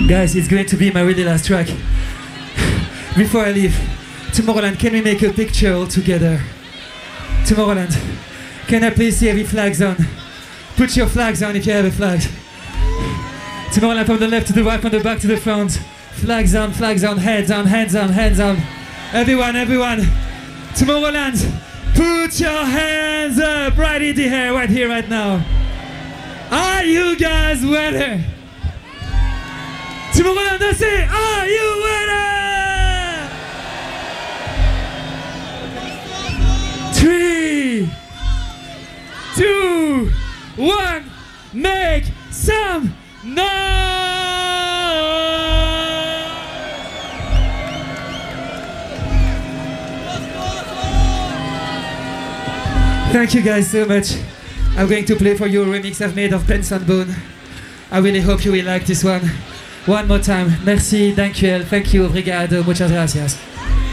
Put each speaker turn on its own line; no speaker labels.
Guys, it's going to be my really last track. Before I leave, Tomorrowland, can we make a picture all together? Tomorrowland, can I please see every flags on? Put your flags on if you have a flag. Tomorrowland, from the left to the right, from the back to the front. Flags on, heads on, hands on, hands on. Everyone, everyone. Tomorrowland, put your hands up right in the air, right here, right now. Are you guys ready? Tomorrowland, let's say, are you ready? 3, 2, 1, make some noise! Thank you guys so much. I'm going to play for you a remix I've made of Pence and Bone. I really hope you will like this one. One more time. Merci, dankjewel, thank you, obrigado, muchas gracias.